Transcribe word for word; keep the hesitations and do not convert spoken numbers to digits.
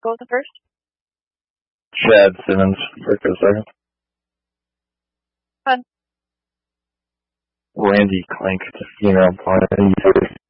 What was the first? Chad Simmons, first or second. Fun. Randy Klink, female player.